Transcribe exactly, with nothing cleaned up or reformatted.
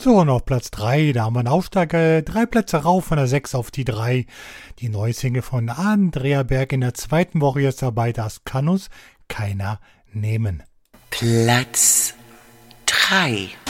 So, und auf Platz drei, da haben wir einen Aufsteiger, drei Plätze rauf von der sechs auf die drei. Die neue Single von Andrea Berg in der zweiten Woche jetzt dabei, das kann uns keiner nehmen. Platz drei.